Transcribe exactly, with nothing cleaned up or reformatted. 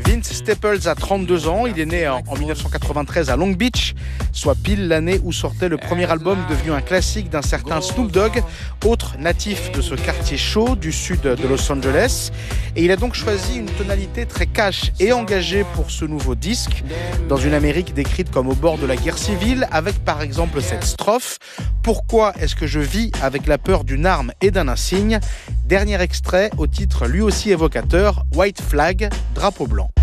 Vince Staples a trente-deux ans, il est né en mille neuf cent quatre-vingt-treize à Long Beach, soit pile l'année où sortait le premier album devenu un classique d'un certain Snoop Dogg, autre natif de ce quartier chaud du sud de Los Angeles. Et il a donc choisi une tonalité très cash et engagée pour ce nouveau disque, dans une Amérique décrite comme au bord de la guerre civile, avec par exemple cette strophe « Pourquoi est-ce que je vis avec la peur d'une arme et d'un insigne ?» Dernier extrait au titre lui aussi évocateur, White Flag, drapeau blanc.